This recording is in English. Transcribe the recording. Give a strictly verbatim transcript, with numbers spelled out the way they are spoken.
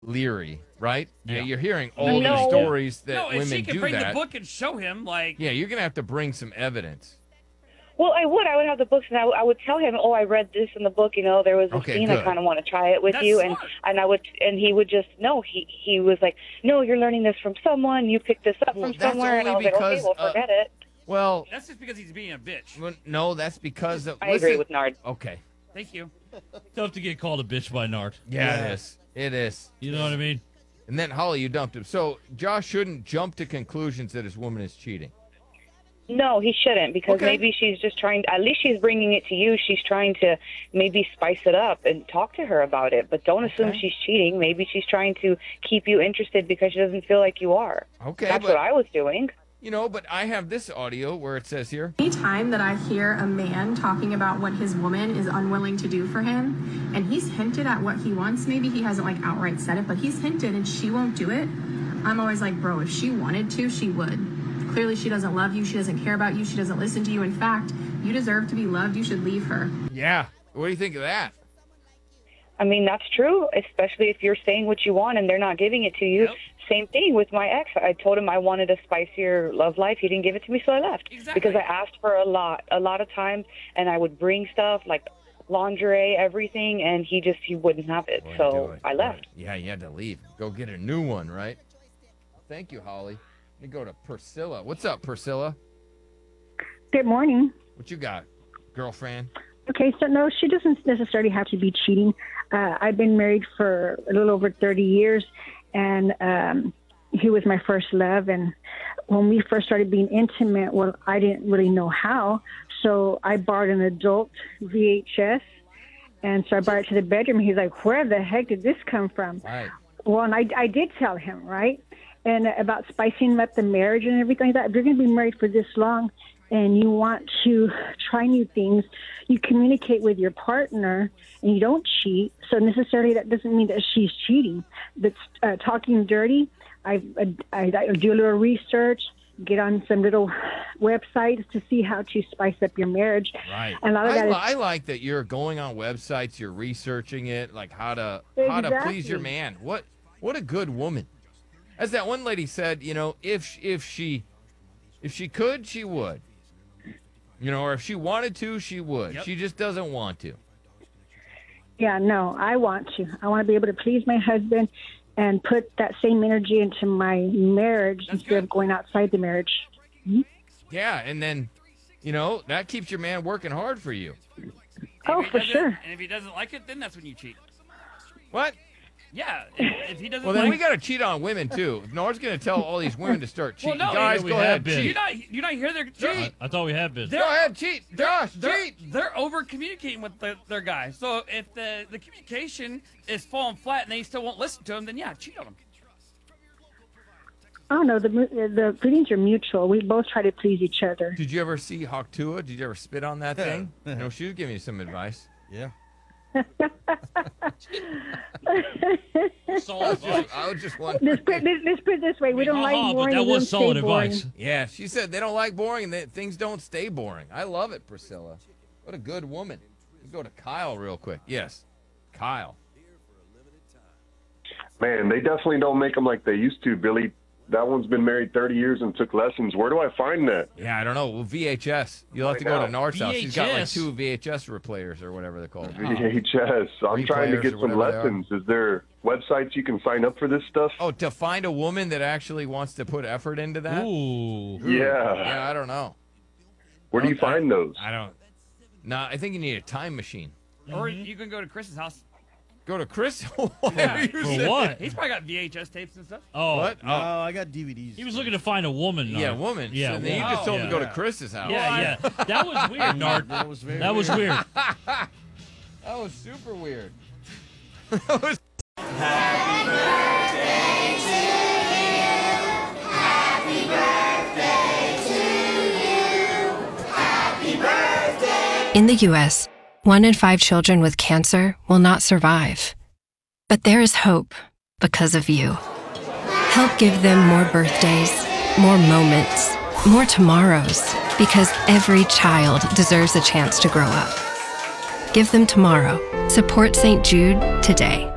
leery, right? Yeah. Yeah, you're hearing all No. these stories that no, if women she could do bring that. the book and show him, like, Yeah, you're gonna have to bring some evidence. Well, I would. I would have the books, and I, I would tell him, "Oh, I read this in the book. You know, there was a Okay, scene. good. I kind of want to try it with That's you." And smart. and I would, and he would just no. He he was like, "No, you're learning this from someone. You picked this up Well, from that's somewhere." And I only was like, "Okay, because, well, uh, forget it." Well, that's just because he's being a bitch. well, no, that's because of. I listen, agree with Nard. Okay. Thank you. Tough to get called a bitch by Nart. Yeah, Yeah. it is. It is. You know what I mean? And then Holly, you dumped him. So Josh shouldn't jump to conclusions that his woman is cheating. No, he shouldn't, because Okay. maybe she's just trying. At least she's bringing it to you. She's trying to maybe spice it up and talk to her about it. But don't assume Okay. she's cheating. Maybe she's trying to keep you interested because she doesn't feel like you are. Okay, That's but what I was doing. you know, but I have this audio where it says here. Anytime that I hear a man talking about what his woman is unwilling to do for him, and he's hinted at what he wants, maybe he hasn't like outright said it, but he's hinted and she won't do it, I'm always like, bro, if she wanted to, she would. Clearly she doesn't love you, she doesn't care about you, she doesn't listen to you. In fact, you deserve to be loved, you should leave her. Yeah. What do you think of that? I mean, that's true, especially if you're saying what you want and they're not giving it to you. Yep. Same thing with my ex. I told him I wanted a spicier love life. He didn't give it to me, so I left. Exactly. Because I asked for a lot, a lot of times, and I would bring stuff like lingerie, everything, and he just he wouldn't have it. Wouldn't so do it. I left. Yeah, you had to leave. Go get a new one, right? Thank you, Holly. Let me go to Priscilla. What's up, Priscilla? Good morning. What you got, girlfriend? Okay, so no, she doesn't necessarily have to be cheating. Uh, I've been married for a little over thirty years, and um, he was my first love. And when we first started being intimate, well, I didn't really know how, so I borrowed an adult V H S, and so I brought it to the bedroom. He's like, "Where the heck did this come from?" Right. Well, and I, I did tell him, right? And about spicing up the marriage and everything like that. If you're going to be married for this long and you want to try new things, you communicate with your partner and you don't cheat. So necessarily that doesn't mean that she's cheating. That's uh, talking dirty. I, I, I do a little research, get on some little websites to see how to spice up your marriage. Right. And a lot of I, that li- is I like that you're going on websites, you're researching it, like how to how to please your Exactly. man. What what a good woman. As that one lady said, you know, if if she if she could, she would. You know, or if she wanted to, she would. Yep. She just doesn't want to. Yeah, no, I want to. I want to be able to please my husband and put that same energy into my marriage That's instead good. of going outside the marriage. Yeah, and then, you know, that keeps your man working hard for you. And Oh, if he for doesn't- sure. And if he doesn't like it, then that's when you cheat. What? Yeah. If, if he doesn't Well, then like we got to cheat on women, too. If Nard's going to tell all these women to start Well, cheating. no, Guys, we go have ahead, been. Do you cheat. not, do you not hear their Cheat. I thought we had been. They're- Go ahead, cheat. Josh, they're, cheat. they're over communicating with the, their guy. So if the, the communication is falling flat and they still won't listen to him, then yeah, cheat on them. Oh, no, the mu- the feelings are mutual. We both try to please each other. Did you ever see Hawktua? Did you ever spit on that thing? You know, she was giving you some advice. Yeah. Solid advice. I was just wondering. Let's put, let's, let's put it this way. We don't like Uh-huh, boring. but that we was don't solid stay boring. advice. Yeah, she said they don't like boring and that things don't stay boring. I love it, Priscilla. What a good woman. Let's go to Kyle real quick. Yes, Kyle. Man, they definitely don't make them like they used to, Billy. That one's been married thirty years and took lessons. Where do I find that? Yeah, I don't know. Well, V H S. You'll have to Right go to now. Nard's house. He's got like V H S. two V H S replayers or whatever they're called. V H S. I'm trying to Replayers get or some whatever they are. lessons. Is there websites you can sign up for this stuff? Oh, to find a woman that actually wants to put effort into that? Ooh. Yeah. Yeah, I don't know. Where do you Okay. find those? I don't. No, I think you need a time machine. Or you can go to Chris's house. Go to Chris. Why Yeah. are you For saying- what? He's probably got V H S tapes and stuff. Oh. What? No, Oh, I got D V Ds. He was looking to find a woman. yeah, Nard. woman. Yeah. So then you woman. just told him to go to Yeah. Chris's house. Yeah, yeah. That was weird, Nard. That was very That was weird. weird. That was super weird. That was In the U S, one in five children with cancer will not survive. But there is hope because of you. Help give them more birthdays, more moments, more tomorrows, because every child deserves a chance to grow up. Give them tomorrow. Support Saint Jude today.